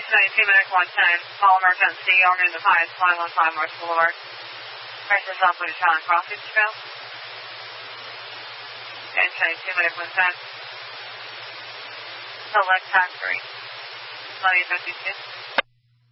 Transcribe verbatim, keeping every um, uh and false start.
ninety-two minutes, one ten. Call emergency, Oregon to five, fly one five North Boulevard. Prices up with a child crossing trail. And ninety-two minutes, one ten. Select tax free. Money fifty-two.